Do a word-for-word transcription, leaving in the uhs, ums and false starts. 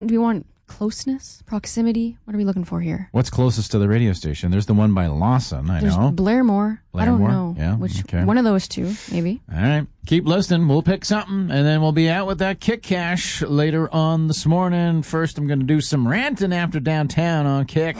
Do we want closeness, proximity? What are we looking for here? What's closest to the radio station? There's the one by Lawson, I There's know. Blairmore. Blairmore? I don't know. Yeah, Which okay. one of those two, maybe. All right. Keep listening. We'll pick something, and then we'll be out with that Kick Cash later on this morning. First, I'm going to do some ranting after downtown on Kick.